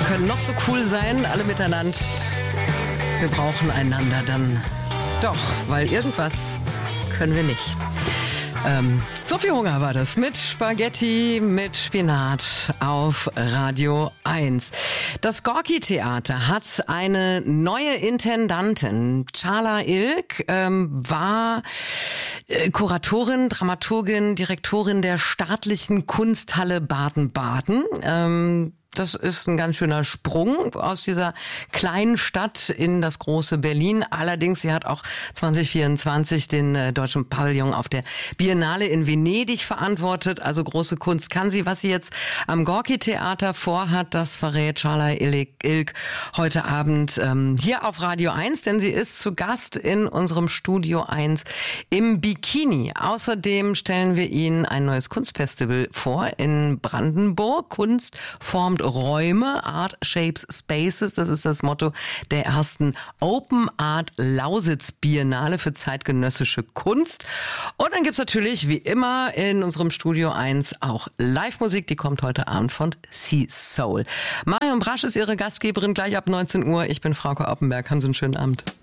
können noch so cool sein, alle miteinander. Wir brauchen einander dann doch, weil irgendwas können wir nicht. Sophie Hunger war das mit Spaghetti mit Spinat auf Radio 1. Das Gorki-Theater hat eine neue Intendantin. Carla Ilg war Kuratorin, Dramaturgin, Direktorin der Staatlichen Kunsthalle Baden-Baden. Das ist ein ganz schöner Sprung aus dieser kleinen Stadt in das große Berlin. Allerdings, sie hat auch 2024 den deutschen Pavillon auf der Biennale in Venedig verantwortet. Also große Kunst kann sie. Was sie jetzt am Gorki-Theater vorhat, das verrät Carla Ilg heute Abend hier auf Radio 1, denn sie ist zu Gast in unserem Studio 1 im Bikini. Außerdem stellen wir Ihnen ein neues Kunstfestival vor in Brandenburg. Kunst formt Räume, Art Shapes Spaces, das ist das Motto der ersten Open Art Lausitz Biennale für zeitgenössische Kunst. Und dann gibt's natürlich wie immer in unserem Studio 1 auch Live-Musik, die kommt heute Abend von Sea Soul. Marion Brasch ist ihre Gastgeberin, gleich ab 19 Uhr. Ich bin Frauke Oppenberg, haben Sie einen schönen Abend.